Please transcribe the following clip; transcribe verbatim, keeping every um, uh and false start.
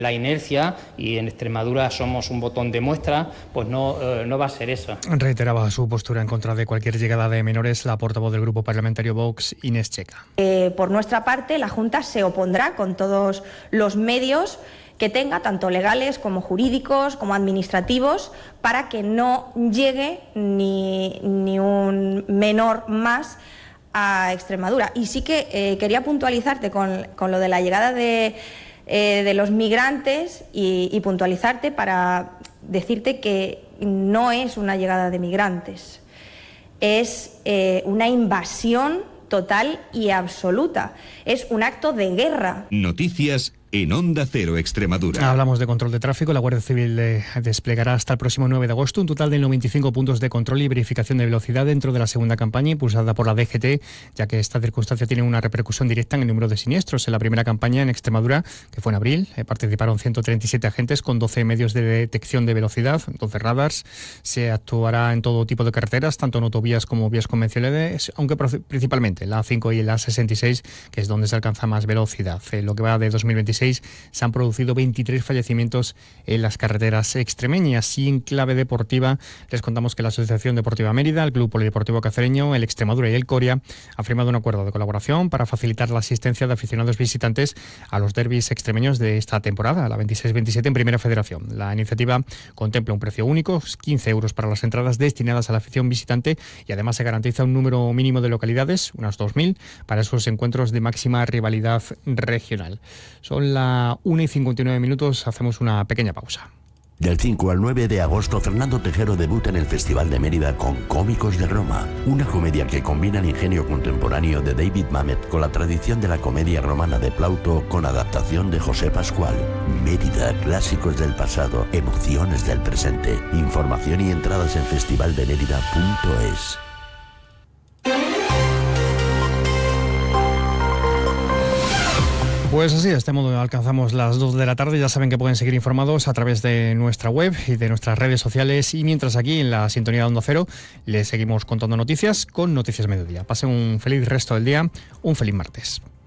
La inercia, y en Extremadura somos un botón de muestra, pues no, eh, no va a ser eso. Reiteraba su postura en contra de cualquier llegada de menores la portavoz del Grupo Parlamentario Vox, Inés Checa. Eh, por nuestra parte, la Junta se opondrá con todos los medios que tenga, tanto legales como jurídicos, como administrativos, para que no llegue ni, ni un menor más a Extremadura. Y sí que eh, quería puntualizarte con, con lo de la llegada de... Eh, de los migrantes y, y puntualizarte para decirte que no es una llegada de migrantes, es eh, una invasión total y absoluta, es un acto de guerra. Noticias en Onda Cero Extremadura. Hablamos de control de tráfico. La Guardia Civil eh, desplegará hasta el próximo nueve de agosto un total de noventa y cinco puntos de control y verificación de velocidad dentro de la segunda campaña impulsada por la D G T, ya que esta circunstancia tiene una repercusión directa en el número de siniestros. En la primera campaña en Extremadura, que fue en abril, eh, participaron ciento treinta y siete agentes con doce medios de detección de velocidad, doce radars. Se actuará en todo tipo de carreteras, tanto en autovías como vías convencionales, aunque principalmente en la A cinco y en la A sesenta y seis, que es donde se alcanza más velocidad. En lo que va de dos mil veintiséis se han producido veintitrés fallecimientos en las carreteras extremeñas. Y en clave deportiva les contamos que la Asociación Deportiva Mérida, el Club Polideportivo Cacereño, el Extremadura y el Coria han firmado un acuerdo de colaboración para facilitar la asistencia de aficionados visitantes a los derbis extremeños de esta temporada, la veintiséis veintisiete en Primera Federación. La iniciativa contempla un precio único, quince euros para las entradas destinadas a la afición visitante, y además se garantiza un número mínimo de localidades, unas dos mil, para esos encuentros de máxima rivalidad regional. Son la una y cincuenta y nueve minutos, hacemos una pequeña pausa. Del cinco al nueve de agosto, Fernando Tejero debuta en el Festival de Mérida con Cómicos de Roma, una comedia que combina el ingenio contemporáneo de David Mamet con la tradición de la comedia romana de Plauto, con adaptación de José Pascual. Mérida, clásicos del pasado, emociones del presente. Información y entradas en festival de mérida punto es. Pues así, de este modo alcanzamos las dos de la tarde. Ya saben que pueden seguir informados a través de nuestra web y de nuestras redes sociales. Y mientras aquí, en la sintonía de Onda Cero, les seguimos contando noticias con Noticias Mediodía. Pasen un feliz resto del día, un feliz martes.